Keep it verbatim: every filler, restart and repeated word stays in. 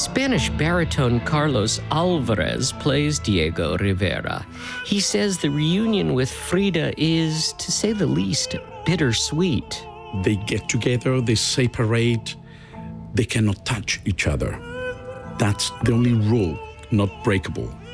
Spanish baritone Carlos Alvarez plays Diego Rivera. He says the reunion with Frida is, to say the least, bittersweet. They get together, they separate, they cannot touch each other. That's the only rule, not breakable.